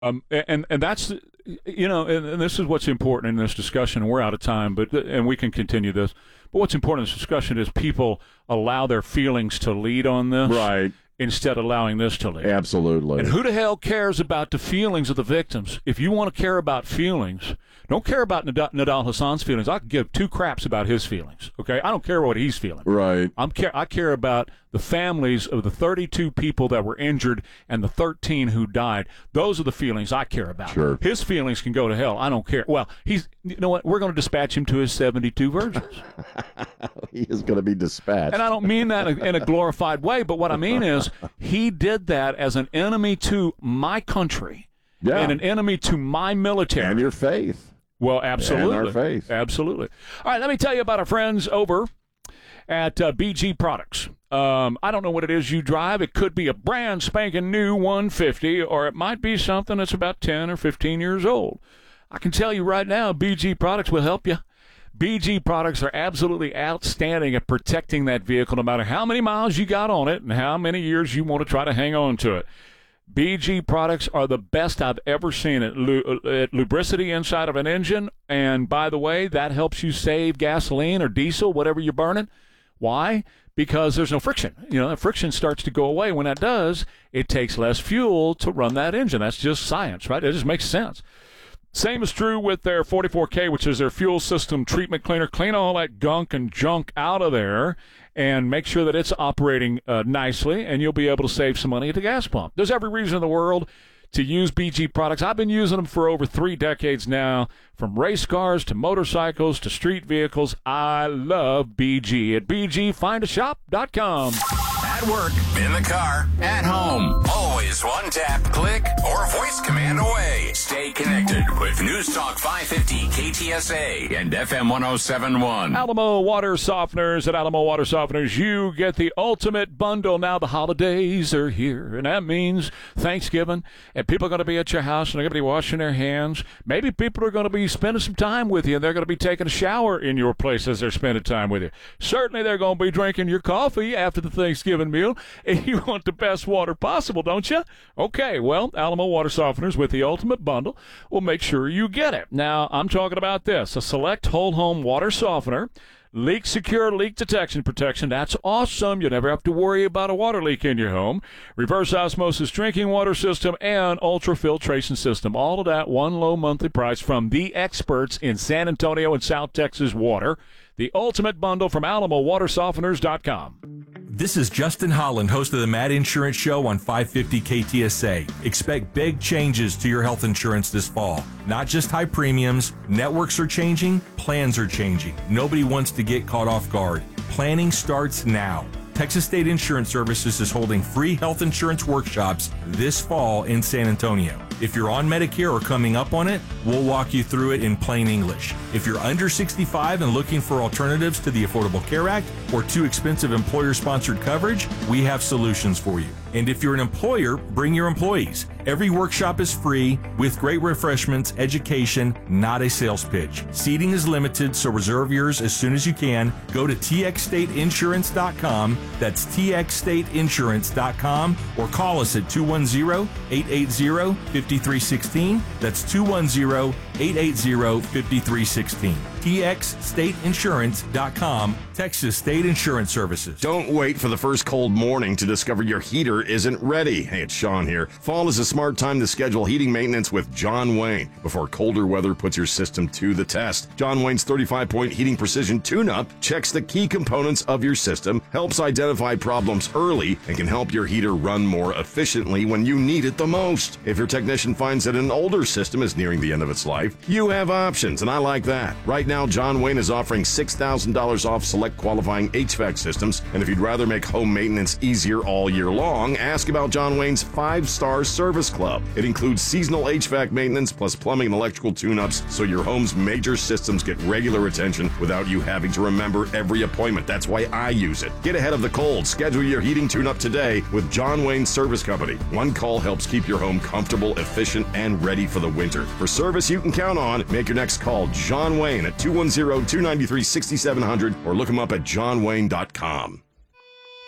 And that's, and this is what's important in this discussion. We're out of time, and we can continue this. But what's important in this discussion is people allow their feelings to lead on this, right, instead of allowing this to lead. Absolutely. And who the hell cares about the feelings of the victims? If you want to care about feelings, don't care about Nidal Hasan's feelings. I can give two craps about his feelings. Okay, I don't care what he's feeling. Right. I care about the families of the 32 people that were injured and the 13 who died. Those are the feelings I care about. Sure. His feelings can go to hell. I don't care. Well, you know what? We're going to dispatch him to his 72 virgins. He is going to be dispatched. And I don't mean that in a glorified way, but what I mean is he did that as an enemy to my country and an enemy to my military. And your faith. Well, absolutely. And our faith. Absolutely. All right, let me tell you about our friends over at BG Products. I don't know what it is you drive. It could be a brand spanking new 150, or it might be something that's about 10 or 15 years old. I can tell you right now, BG Products will help you. BG Products are absolutely outstanding at protecting that vehicle, no matter how many miles you got on it and how many years you want to try to hang on to it. BG Products are the best I've ever seen at lubricity inside of an engine. And by the way, that helps you save gasoline or diesel, whatever you're burning. Why? Because there's no friction. That friction starts to go away. When that does, it takes less fuel to run that engine. That's just science, right? It just makes sense. Same is true with their 44K, which is their fuel system treatment cleaner. Clean all that gunk and junk out of there and make sure that it's operating nicely, and you'll be able to save some money at the gas pump. There's every reason in the world to use BG Products. I've been using them for over 3 decades now, from race cars to motorcycles to street vehicles. I love BG. At BGFindAShop.com. At work, in the car, at home. Always one tap, click, or voice command away. Stay connected with News Talk 550 KTSA and FM 1071. Alamo Water Softeners. At Alamo Water Softeners, you get the ultimate bundle. Now the holidays are here, and that means Thanksgiving, and people are going to be at your house, and they're going to be washing their hands. Maybe people are going to be spending some time with you, and they're going to be taking a shower in your place as they're spending time with you. Certainly they're going to be drinking your coffee after the Thanksgiving meal, and you want the best water possible, don't you? Okay, well, Alamo Water Softeners with the ultimate bundle will make sure you get it. Now, I'm talking about this, a select whole home water softener, leak secure leak detection protection. That's awesome. You never have to worry about a water leak in your home. Reverse osmosis drinking water system and ultrafiltration system. All of that, one low monthly price from the experts in San Antonio and South Texas water. The ultimate bundle from AlamoWaterSofteners.com. This is Justin Holland, host of the Mad Insurance Show on 550 KTSA. Expect big changes to your health insurance this fall. Not just high premiums, networks are changing, plans are changing. Nobody wants to get caught off guard. Planning starts now. Texas State Insurance Services is holding free health insurance workshops this fall in San Antonio. If you're on Medicare or coming up on it, we'll walk you through it in plain English. If you're under 65 and looking for alternatives to the Affordable Care Act or too expensive employer-sponsored coverage, we have solutions for you. And if you're an employer, bring your employees. Every workshop is free with great refreshments, education, not a sales pitch. Seating is limited, so reserve yours as soon as you can. Go to txstateinsurance.com. That's txstateinsurance.com, or call us at 210-880-5316. That's 210-880-5316. txstateinsurance.com, Texas State Insurance Services. Don't wait for the first cold morning to discover your heater isn't ready. Hey, it's Sean here. Fall is a smart time to schedule heating maintenance with John Wayne before colder weather puts your system to the test. John Wayne's 35-point heating precision tune-up checks the key components of your system, helps identify problems early, and can help your heater run more efficiently when you need it the most. If your technician finds that an older system is nearing the end of its life, you have options, and I like that. Right now, John Wayne is offering $6,000 off select qualifying HVAC systems, and if you'd rather make home maintenance easier all year long, ask about John Wayne's 5-star service club. It includes seasonal HVAC maintenance plus plumbing and electrical tune-ups, so your home's major systems get regular attention without you having to remember every appointment. That's why I use it. Get ahead of the cold. Schedule your heating tune-up today with John Wayne Service Company. One call helps keep your home comfortable, efficient, and ready for the winter. For service you can count on, make your next call John Wayne at 210-293-6700 or look him up at johnwayne.com.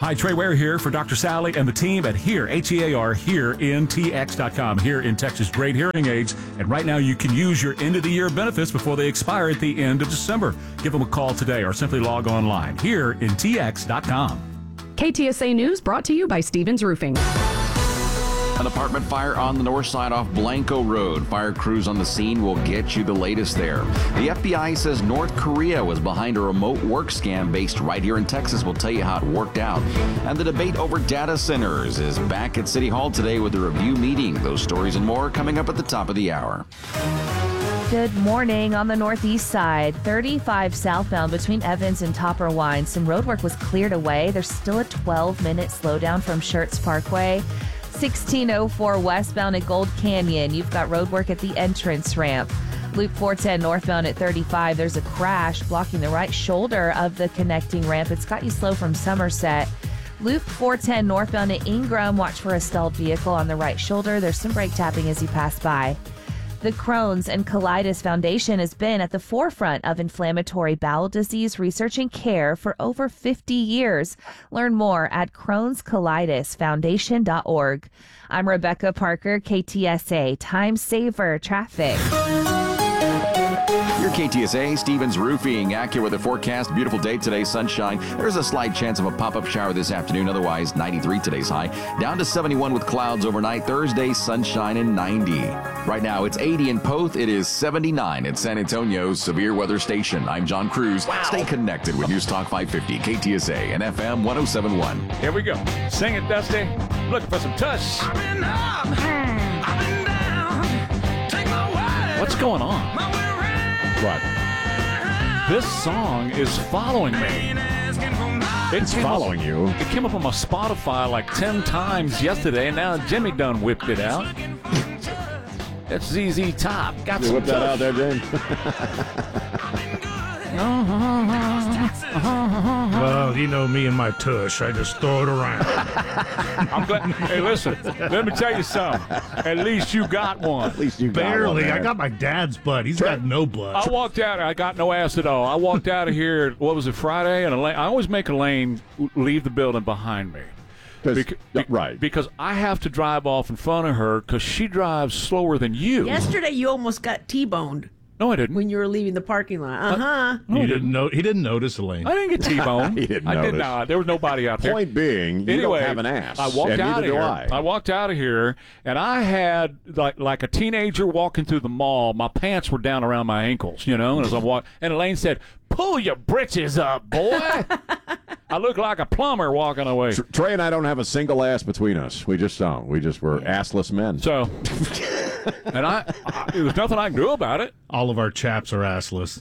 Hi, Trey Ware here for Dr. Sally and the team at HEAR, H-E-A-R, HearInTX.com. Here in Texas, great hearing aids. And right now you can use your end-of-the-year benefits before they expire at the end of December. Give them a call today or simply log online. HearInTX.com. KTSA News brought to you by Stevens Roofing. An apartment fire on the north side off Blanco Road. Fire crews on the scene will get you the latest there. The FBI says North Korea was behind a remote work scam based right here in Texas. We'll tell you how it worked out. And the debate over data centers is back at City Hall today with a review meeting. Those stories and more coming up at the top of the hour. Good morning. On the northeast side, 35 southbound between Evans and Topper Wine. Some road work was cleared away. There's still a 12-minute slowdown from Schertz Parkway. 1604 westbound at Gold Canyon. You've got road work at the entrance ramp. Loop 410 northbound at 35. There's a crash blocking the right shoulder of the connecting ramp. It's got you slow from Somerset. Loop 410 northbound at Ingram. Watch for a stalled vehicle on the right shoulder. There's some brake tapping as you pass by. The Crohn's and Colitis Foundation has been at the forefront of inflammatory bowel disease research and care for over 50 years. Learn more at Crohn'sColitisFoundation.org. I'm Rebecca Parker, KTSA Time Saver Traffic. Your KTSA, Stevens Roofing, AccuWeather forecast. Beautiful day today, sunshine. There's a slight chance of a pop-up shower this afternoon. Otherwise, 93 today's high. Down to 71 with clouds overnight. Thursday, sunshine and 90. Right now, it's 80 in Poth. It is 79 at San Antonio's Severe Weather Station. I'm John Cruz. Wow. Stay connected with News Talk 550, KTSA, and FM 107.1. Here we go. Sing it, Dusty. Looking for some tush. I've been up, I've been down. Take my way. What's going on? What? This song is following me. It's following you. It came up on my Spotify like 10 times yesterday, and now Jimmy done whipped it out. That's ZZ Top. Got You some whip that out there, James? Well, you know me and my tush. I just throw it around. I'm glad. Hey, listen. Let me tell you something. At least you got one. At least you got Barely. one I got my dad's butt. He's got no blood. I walked out. I got no ass at all. I walked out of here. What was it, Friday? And I always make a lane leave the building behind me. Right. Because I have to drive off in front of her because she drives slower than you. Yesterday, you almost got T-boned No, I didn't. when you were leaving the parking lot. He didn't notice, Elaine. I didn't get T-boned. He didn't I did notice. not. There was nobody out there. Point being, you Anyway, don't have an ass. I walked and out of neither here. do I. walked out of here, and I had like a teenager walking through the mall. My pants were down around my ankles, you know. And as I walked, and Elaine said, "Pull your britches up, boy." I look like a plumber walking away. Trey and I don't have a single ass between us. We just don't. We just were assless men. So, and there was nothing I can do about it. All of our chaps are assless.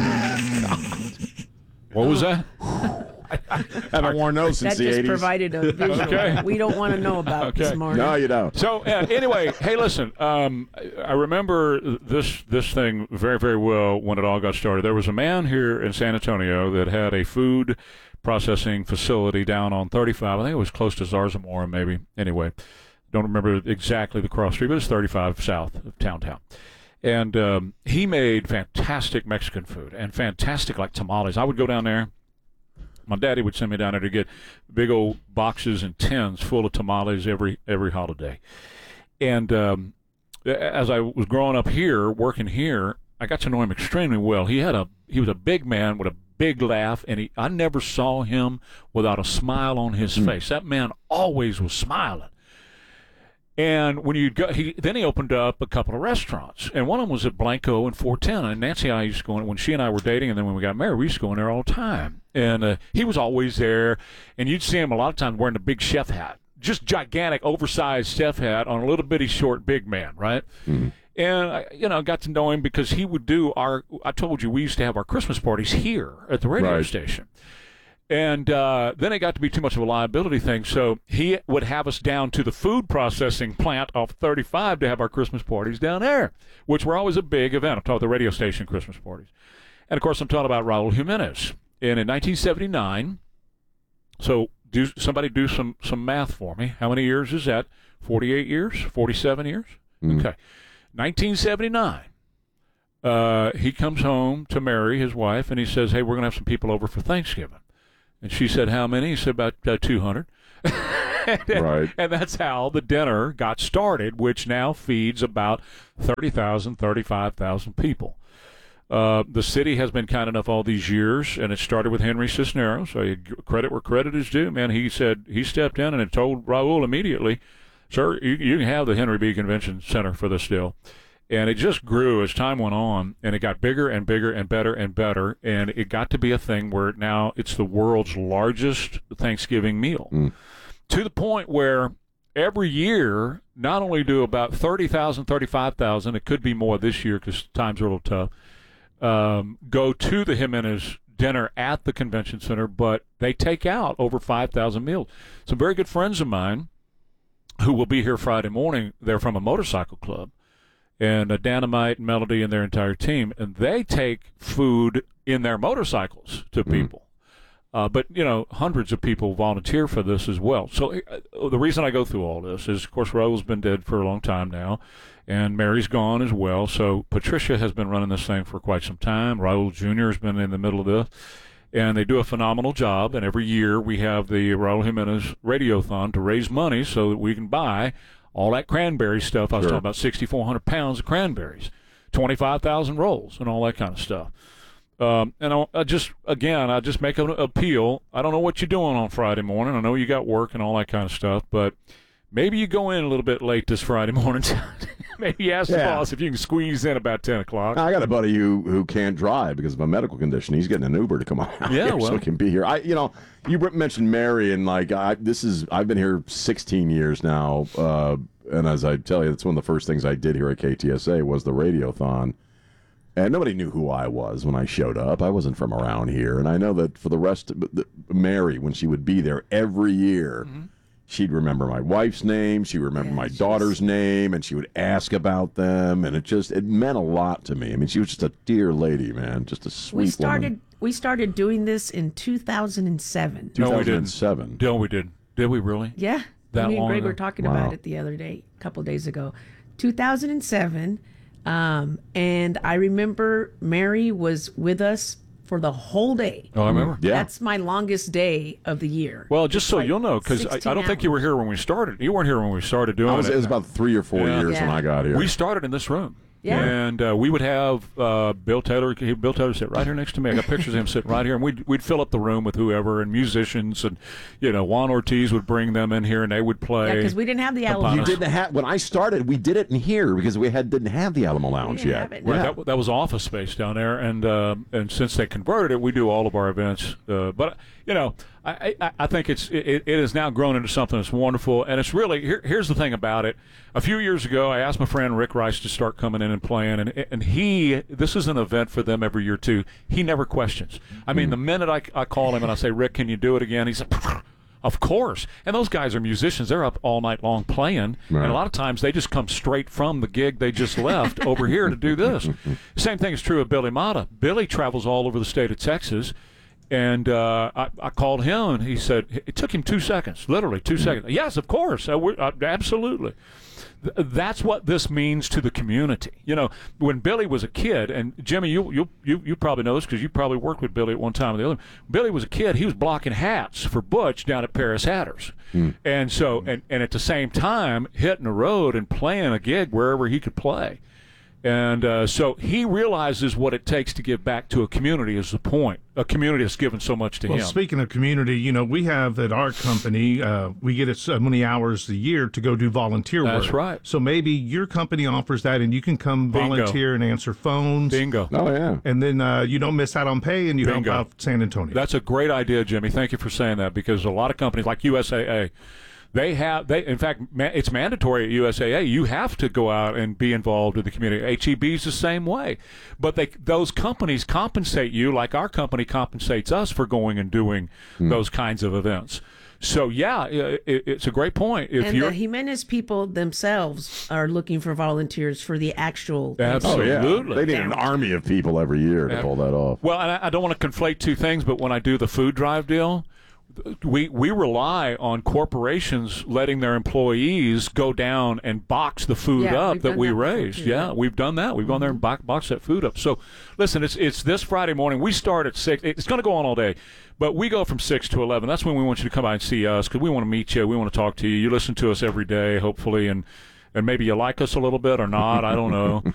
What was that? Haven't worn those since That the just 80s. provided a visual Okay. we don't want to know about this morning. No, you don't. So anyway, hey, listen. I remember this thing very, very well when it all got started. There was a man here in San Antonio that had a food processing facility down on 35. I think it was close to Zarzamora, maybe. Anyway, don't remember exactly the cross street, but it's 35 south of downtown. And he made fantastic Mexican food and fantastic like tamales. I would go down there. My daddy would send me down there to get big old boxes and tins full of tamales every holiday. And as I was growing up here, working here, I got to know him extremely well. He was a big man with a big laugh, and I never saw him without a smile on his face. That man always was smiling. And when you'd go, then he opened up a couple of restaurants, and one of them was at Blanco and 410. And Nancy and I used to go in when she and I were dating, and then when we got married, we used to go in there all the time. And he was always there, and you'd see him a lot of times wearing a big chef hat, just gigantic, oversized chef hat on a little bitty, short, big man, right? Mm-hmm. And I got to know him because he would do I told you we used to have our Christmas parties here at the radio station. And then it got to be too much of a liability thing, so he would have us down to the food processing plant off 35 to have our Christmas parties down there, which were always a big event. I'm talking the radio station Christmas parties. And, of course, I'm talking about Raul Jimenez. And in 1979, so somebody do some math for me. How many years is that? 48 years? 47 years? Mm. Okay. 1979. He comes home to marry his wife, and he says, hey, we're going to have some people over for Thanksgiving. And she said, how many? He said, about 200. Right. And that's how the dinner got started, which now feeds about 30,000, 35,000 people. The city has been kind enough all these years, and it started with Henry Cisneros. So credit where credit is due, man. He said he stepped in and had told Raul immediately, sir, you can have the Henry B. Convention Center for this deal. And it just grew as time went on, and it got bigger and bigger and better and better, and it got to be a thing where now it's the world's largest Thanksgiving meal. To the point where every year, not only do about 30,000, 35,000, it could be more this year because times are a little tough, go to the Jimenez dinner at the convention center, but they take out over 5,000 meals. Some very good friends of mine who will be here Friday morning, they're from a motorcycle club, and Dynamite and Melody and their entire team, and they take food in their motorcycles to people. But, hundreds of people volunteer for this as well. So the reason I go through all this is, of course, Raul's been dead for a long time now, and Mary's gone as well. So Patricia has been running this thing for quite some time. Raul Jr. has been in the middle of this, and they do a phenomenal job. And every year we have the Raul Jimenez Radiothon to raise money so that we can buy all that cranberry stuff. I was talking about 6,400 pounds of cranberries, 25,000 rolls, and all that kind of stuff. And I just make an appeal. I don't know what you're doing on Friday morning. I know you got work and all that kind of stuff, but maybe you go in a little bit late this Friday morning. Maybe ask the boss if you can squeeze in about 10 o'clock. I got a buddy who can't drive because of a medical condition. He's getting an Uber to come out here so he can be here. You mentioned Mary, and I've been here 16 years now, and as I tell you, it's one of the first things I did here at KTSA was the Radiothon. And nobody knew who I was when I showed up. I wasn't from around here. And I know that for the rest of Mary, when she would be there every year, she'd remember my wife's name, she'd remember my daughter's name, and she would ask about them. And it meant a lot to me. I mean, she was just a dear lady, man, just a sweet woman. We started doing this in 2007. 2007. No, we didn't. Did we really? Yeah. That Me and long Greg ago? were talking about it the other day, a couple of days ago. 2007. And I remember Mary was with us for the whole day. Oh, I remember. Yeah. That's my longest day of the year. Well, just so you'll know, because I don't think you were here when we started. You weren't here when we started doing it. It was about 3 or 4 years when I got here. We started in this room. Yeah. And we would have Bill Taylor. Bill Taylor sit right here next to me. I got pictures of him sitting right here, and we'd fill up the room with whoever and musicians, and Juan Ortiz would bring them in here, and they would play. Yeah, because we didn't have the Alamo. You didn't have when I started. We did it in here because we didn't have the Alamo Lounge yet. Right, that was office space down there, and since they converted it, we do all of our events. But I think it has now grown into something that's wonderful, and it's really here's the thing about it. A few years ago, I asked my friend Rick Rice to start coming in and playing, and this is an event for them every year too. He never questions. I mean, the minute I call him and I say, Rick, can you do it again? He said, of course. And those guys are musicians. They're up all night long playing, and a lot of times they just come straight from the gig they just left over here to do this. Same thing is true of Billy Mata. Billy travels all over the state of Texas. And I called him, and he said it took him 2 seconds, literally 2 seconds. Yes, of course, absolutely. That's what this means to the community. When Billy was a kid, and Jimmy, you probably know this because you probably worked with Billy at one time or the other. Billy was a kid; he was blocking hats for Butch down at Paris Hatters, and so and at the same time hitting the road and playing a gig wherever he could play. And so he realizes what it takes to give back to a community is the point. A community that's given so much to him. Well, speaking of community, we have at our company, we get so many hours a year to go do volunteer work. That's right. So maybe your company offers that, and you can come volunteer and answer phones. Bingo. Oh, yeah. And then you don't miss out on pay, and you help out San Antonio. That's a great idea, Jimmy. Thank you for saying that, because a lot of companies like USAA, in fact, it's mandatory at USAA. You have to go out and be involved with the community. HEB is the same way. But those companies compensate you like our company compensates us for going and doing those kinds of events. So, it's a great point. The Jimenez people themselves are looking for volunteers for the actual... Absolutely. They need an army of people every year to pull that off. Well, and I don't want to conflate two things, but when I do the food drive deal... we rely on corporations letting their employees go down and box the food up that we raised. Yeah, we've done that. We've gone there and boxed that food up. So, listen, it's this Friday morning. We start at 6. It's going to go on all day, but we go from 6 to 11. That's when we want you to come by and see us because we want to meet you. We want to talk to you. You listen to us every day, hopefully, and maybe you like us a little bit or not. I don't know.